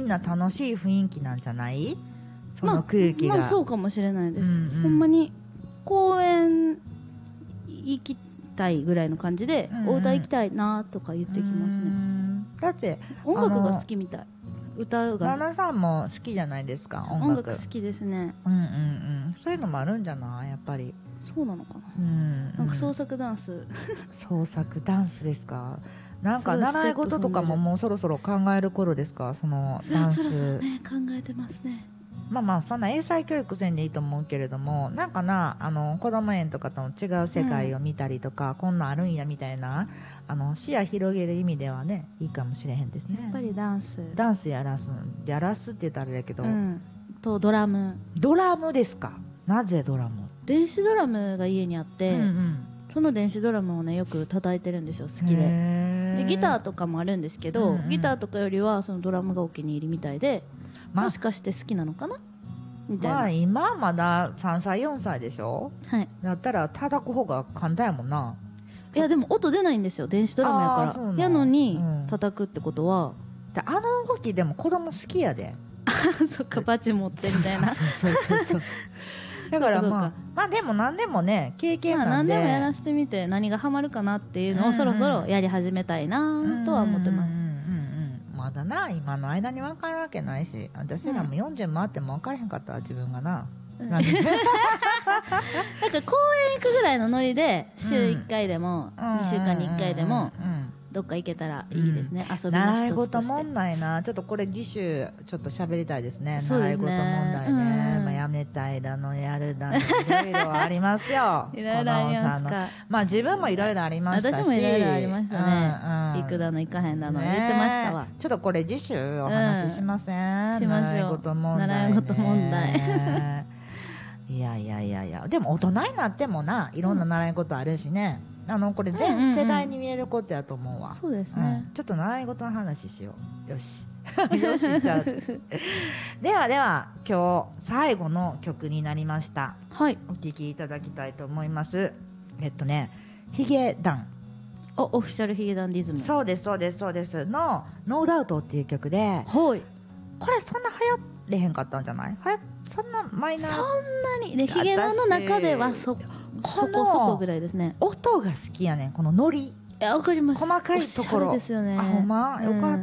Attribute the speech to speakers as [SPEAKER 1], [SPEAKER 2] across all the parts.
[SPEAKER 1] な楽しい雰囲気なんじゃない？その空気が、
[SPEAKER 2] まあそうかもしれないです、ほんまに公園行きたいぐらいの感じで、お歌行きたいなとか言ってきますね。
[SPEAKER 1] だって
[SPEAKER 2] 音楽が好きみたい。歌が
[SPEAKER 1] 旦那さんも好きじゃないですか、
[SPEAKER 2] 音楽好きですね。
[SPEAKER 1] そういうのもあるんじゃない？やっぱり
[SPEAKER 2] そうなのかな。なんか創作ダンス
[SPEAKER 1] 創作ダンスですか？なんか習い事とかももうそろそろ考える頃ですか？そのダンス
[SPEAKER 2] そろそろね考えてますね。
[SPEAKER 1] まあまあそんな英才教育せんでいいと思うけれども、なんかな子供園とかとの違う世界を見たりとか、こんなんあるんやみたいな視野広げる意味ではね、いいかもしれへんですね。
[SPEAKER 2] やっぱりダンス
[SPEAKER 1] やらすって言ったらあれだけど、
[SPEAKER 2] とドラム
[SPEAKER 1] ですか？なぜドラム？
[SPEAKER 2] 電子ドラムが家にあって、その電子ドラムをねよく叩いてるんですよ、好きでギターとかもあるんですけど、ギターとかよりはそのドラムがお気に入りみたいで、もしかして好きなのかなみたいな。
[SPEAKER 1] まあ今まだ3歳4歳でしょ、だったら叩く方が簡単やもんな。
[SPEAKER 2] いやでも音出ないんですよ、電子ドラムやからやのに、叩くってことは
[SPEAKER 1] 動きでも子供好きやで
[SPEAKER 2] そっか、バチ持ってみたいなそう
[SPEAKER 1] だからまあでも何でもね経験なんで、
[SPEAKER 2] 何でもやらせてみて何がハマるかなっていうのをそろそろやり始めたいなとは思ってます。
[SPEAKER 1] まだな、今の間に分かるわけないし、私らも40回っても分からへんかったわ自分がな、なんか公園
[SPEAKER 2] 行くぐらいのノリで週1回でも2週間に1回でもどっか行けたらいいですね、遊びの
[SPEAKER 1] 習い
[SPEAKER 2] 一つとして。
[SPEAKER 1] 事問題な、ちょっとこれ次週ちょっと喋りたいですね。
[SPEAKER 2] そうですね、
[SPEAKER 1] 習い事問題ね、まあ、やめたいだのやるだのいろいろありますよ
[SPEAKER 2] いろいろありますか。
[SPEAKER 1] まあ自分もいろいろありましたし、
[SPEAKER 2] 私もいろいろありましたね、行くだの行かへんだの言ってましたわ。
[SPEAKER 1] ちょっとこれ次週お話ししません？
[SPEAKER 2] しましょう、習い事問題
[SPEAKER 1] いやでも大人になってもないろんな習い事あるしね、これ全世代に見えることやと思うわ。
[SPEAKER 2] そうですね、
[SPEAKER 1] ちょっと習い事の話しよう。よしよしちゃうでは今日最後の曲になりました。お聴きいただきたいと思います。ヒゲダン、
[SPEAKER 2] オフィシャルヒゲダンディズム、
[SPEAKER 1] そうですのノーダウトっていう曲で、これそんな流行れへんかったんじゃない？そんなマイナー、
[SPEAKER 2] そんなにね、ヒゲダンの中ではそこそこぐらいですね。
[SPEAKER 1] 音が好きやねん、このノリ。い
[SPEAKER 2] や、わかります。
[SPEAKER 1] 細かいところ
[SPEAKER 2] ですよね。
[SPEAKER 1] ほんまよかった、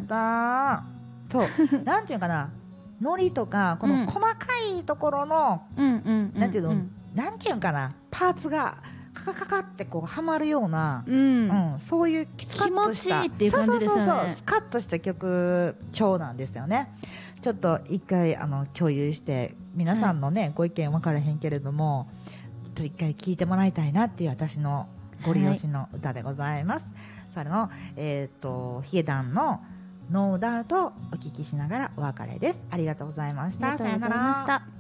[SPEAKER 1] そうなんていうかな、ノリとかこの細かいところの、なんていうの、なんていうかな、パーツがカカカカってこうはまるような、そういう気
[SPEAKER 2] 持ちいいっていう感じですよね。
[SPEAKER 1] そうスカッとした曲調なんですよね。ちょっと一回共有して皆さんのね、ご意見分からへんけれども、ちょっと一回聴いてもらいたいなっていう私のご利用しの歌でございます。それのヒゲダンのノーダウトをお聴きしながらお別れです。ありがとうございました。さよなら。